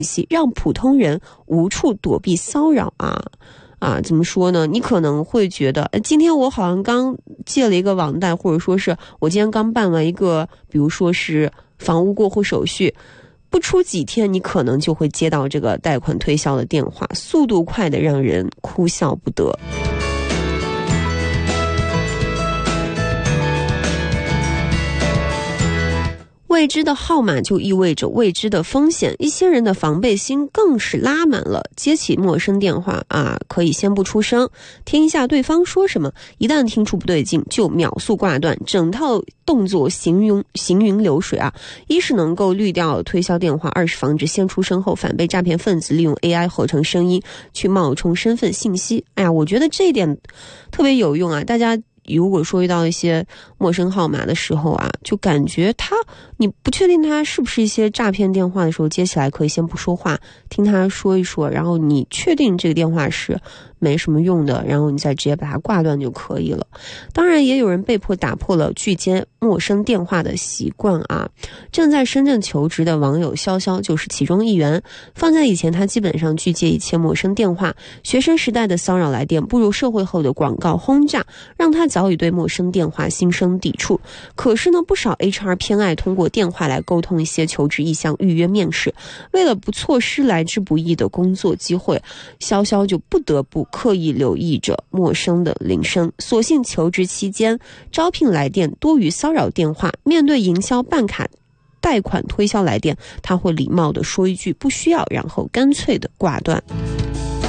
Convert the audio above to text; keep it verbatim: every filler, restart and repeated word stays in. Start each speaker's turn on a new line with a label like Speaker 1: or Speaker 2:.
Speaker 1: 息，让普通人无处躲避骚扰啊。啊，怎么说呢？你可能会觉得，今天我好像刚借了一个网贷，或者说是我今天刚办完一个，比如说是房屋过户手续，不出几天，你可能就会接到这个贷款推销的电话，速度快得让人哭笑不得。未知的号码就意味着未知的风险，一些人的防备心更是拉满了。接起陌生电话啊，可以先不出声，听一下对方说什么，一旦听出不对劲就秒速挂断，整套动作行云行云流水啊。一是能够滤掉推销电话，二是防止先出声后反被诈骗分子利用 A I 合成声音去冒充身份信息。哎呀，我觉得这一点特别有用啊，大家如果说遇到一些陌生号码的时候啊，就感觉他你不确定他是不是一些诈骗电话的时候，接起来可以先不说话，听他说一说，然后你确定这个电话是没什么用的，然后你再直接把它挂断就可以了。当然也有人被迫打破了拒接陌生电话的习惯啊。正在深圳求职的网友潇潇就是其中一员。放在以前，他基本上拒接一切陌生电话，学生时代的骚扰来电，步入社会后的广告轰炸，让他早已对陌生电话心生抵触。可是呢，不少 H R 偏爱通过电话来沟通一些求职意向，预约面试。为了不错失来之不易的工作机会，潇潇就不得不刻意留意着陌生的铃声。所幸求职期间，招聘来电多于骚扰电话。面对营销办卡贷款推销来电，他会礼貌地说一句不需要，然后干脆地挂断。